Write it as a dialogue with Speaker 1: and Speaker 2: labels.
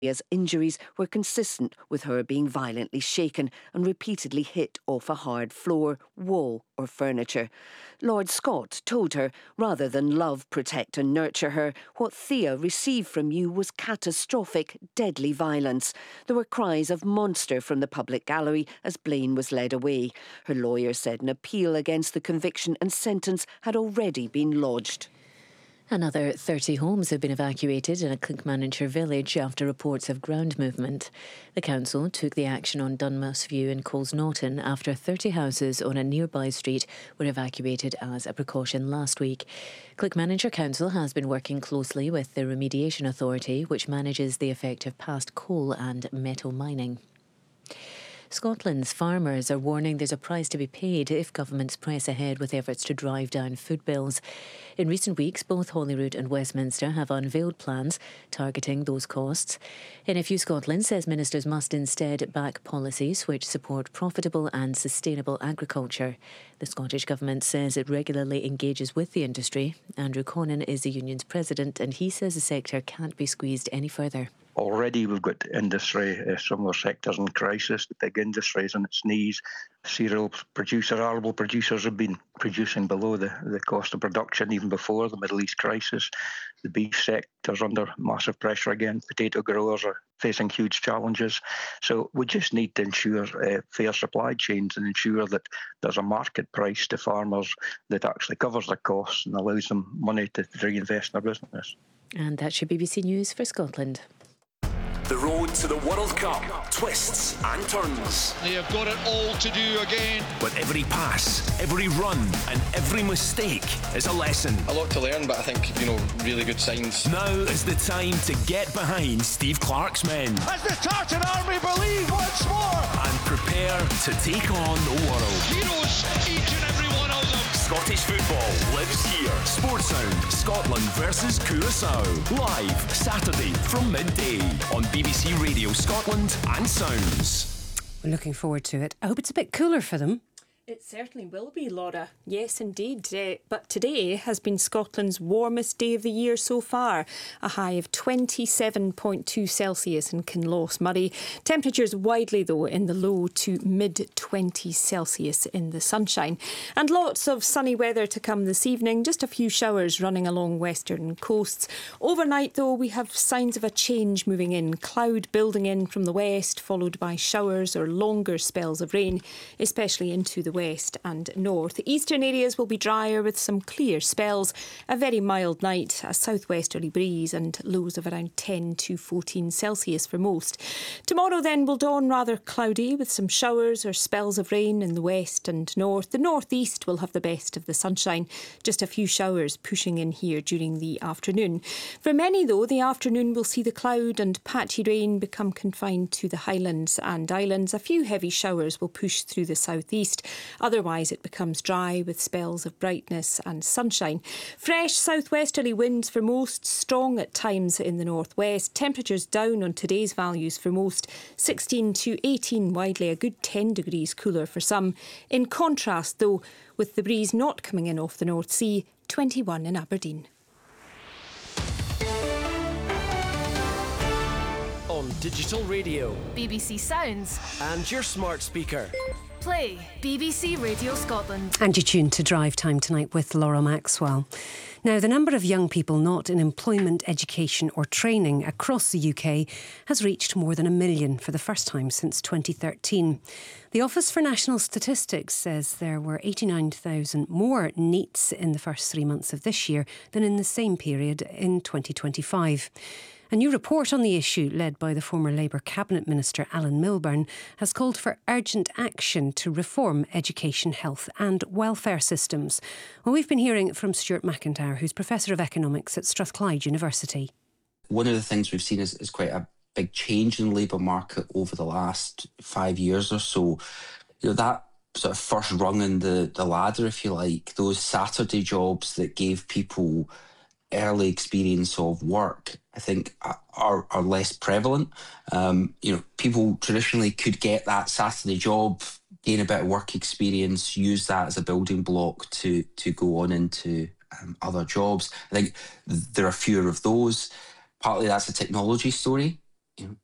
Speaker 1: As injuries were consistent with her being violently shaken and repeatedly hit off a hard floor, wall or furniture. Lord Scott told her, rather than love, protect and nurture her, what Thea received from you was catastrophic, deadly violence. There were cries of monster from the public gallery as Blaine was led away. Her lawyer said an appeal against the conviction and sentence had already been lodged.
Speaker 2: Another 30 homes have been evacuated in a Clickmannanshire village after reports of ground movement. The council took the action on Dunmouse View in Colesnaughton after 30 houses on a nearby street were evacuated as a precaution last week. Clickmannanshire Council has been working closely with the Remediation Authority, which manages the effect of past coal and metal mining. Scotland's farmers are warning there's a price to be paid if governments press ahead with efforts to drive down food bills. In recent weeks, both Holyrood and Westminster have unveiled plans targeting those costs. NFU Scotland says ministers must instead back policies which support profitable and sustainable agriculture. The Scottish Government says it regularly engages with the industry. Andrew Connan is the union's president and he says the sector can't be squeezed any further.
Speaker 3: Already we've got industry, similar sectors in crisis. The big industry is on its knees. Cereal producers, arable producers have been producing below the cost of production even before the Middle East crisis. The beef sector's under massive pressure again. Potato growers are facing huge challenges. So we just need to ensure fair supply chains and ensure that there's a market price to farmers that actually covers their costs and allows them money to reinvest in their business.
Speaker 2: And that's your BBC News for Scotland.
Speaker 4: The road to the World Cup, twists and turns.
Speaker 5: They have got it all to do again.
Speaker 4: But every pass, every run and every mistake is a lesson.
Speaker 6: A lot to learn, but I think, really good signs.
Speaker 4: Now is the time to get behind Steve Clarke's men.
Speaker 5: As the Tartan Army believe once more.
Speaker 4: And prepare to take on the world.
Speaker 5: Heroes, each and every one of them.
Speaker 4: Scottish football lives here. Sportsound, Scotland versus Curaçao. Live Saturday from midday on BBC Radio Scotland and Sounds.
Speaker 7: We're looking forward to it. I hope it's a bit cooler for them.
Speaker 8: It certainly will be, Laura. Yes, indeed. But today has been Scotland's warmest day of the year so far. A high of 27.2 Celsius in Kinloss-Murray. Temperatures widely, though, in the low to mid-20s Celsius in the sunshine. And lots of sunny weather to come this evening. Just a few showers running along western coasts. Overnight, though, we have signs of a change moving in. Cloud building in from the west, followed by showers or longer spells of rain, especially into the west and north. Eastern areas will be drier with some clear spells. A very mild night, a southwesterly breeze and lows of around 10 to 14 Celsius for most. Tomorrow then will dawn rather cloudy with some showers or spells of rain in the west and north. The northeast will have the best of the sunshine. Just a few showers pushing in here during the afternoon. For many though, the afternoon will see the cloud and patchy rain become confined to the highlands and islands. A few heavy showers will push through the southeast. Otherwise, it becomes dry with spells of brightness and sunshine. Fresh southwesterly winds for most, strong at times in the northwest. Temperatures down on today's values for most, 16 to 18 widely, a good 10 degrees cooler for some. In contrast, though, with the breeze not coming in off the North Sea, 21 in Aberdeen.
Speaker 9: On digital radio,
Speaker 10: BBC Sounds,
Speaker 9: and your smart speaker.
Speaker 10: Play BBC Radio Scotland.
Speaker 7: And you're tuned to Drive Time tonight with Laura Maxwell. Now, the number of young people not in employment, education or training across the UK has reached more than 1 million for the first time since 2013. The Office for National Statistics says there were 89,000 more NEETs in the first 3 months of this year than in the same period in 2025. A new report on the issue, led by the former Labour Cabinet Minister Alan Milburn, has called for urgent action to reform education, health and welfare systems. Well, we've been hearing from Stuart McIntyre, who's Professor of Economics at Strathclyde University.
Speaker 11: One of the things we've seen is quite a big change in the labour market over the last 5 years or so. That sort of first rung in the ladder, if you like, those Saturday jobs that gave people early experience of work, I think are less prevalent. People traditionally could get that Saturday job, gain a bit of work experience, use that as a building block to go on into other jobs. I think there are fewer of those. Partly that's a technology story. you know,